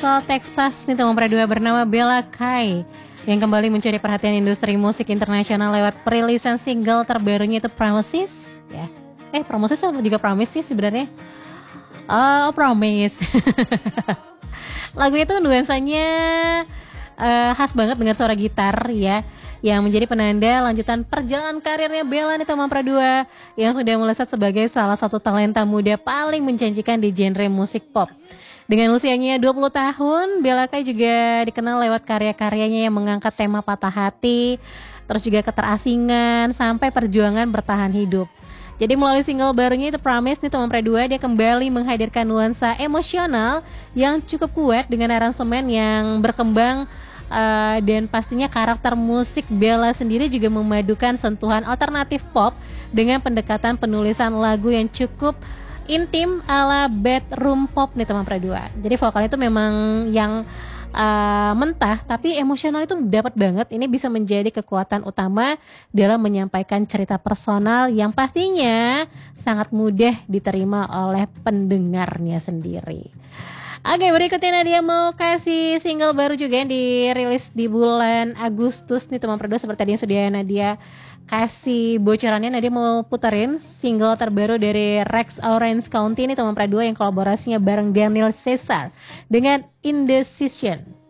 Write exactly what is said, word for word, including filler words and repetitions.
asal Texas nih teman dua bernama Bella Kai yang kembali mencuri perhatian industri musik internasional lewat perilisan single terbarunya itu Promises ya. Eh Promises atau juga Promise sih sebenarnya? Oh Promise. Lagu itu nuansanya uh, khas banget dengan suara gitar ya, yang menjadi penanda lanjutan perjalanan karirnya Bella nih teman dua yang sudah melesat sebagai salah satu talenta muda paling menjanjikan di genre musik pop. Dengan usianya dua puluh tahun, Bella Kai juga dikenal lewat karya-karyanya yang mengangkat tema patah hati, terus juga keterasingan, sampai perjuangan bertahan hidup. Jadi melalui single barunya itu Promise nih teman dua, dia kembali menghadirkan nuansa emosional yang cukup kuat dengan aransemen yang berkembang. Uh, dan pastinya karakter musik Bella sendiri juga memadukan sentuhan alternatif pop dengan pendekatan penulisan lagu yang cukup intim ala bedroom pop nih teman dua. Jadi vokal itu memang yang uh, mentah tapi emosional itu dapat banget. Ini bisa menjadi kekuatan utama dalam menyampaikan cerita personal yang pastinya sangat mudah diterima oleh pendengarnya sendiri. Oke, berikutnya Nadia mau kasih single baru juga yang dirilis di bulan Agustus nih teman dua, seperti tadi yang sudah Nadia kasih bocorannya. Nadia mau puterin single terbaru dari Rex Orange County nih teman dua yang kolaborasinya bareng Daniel Caesar dengan Indecision.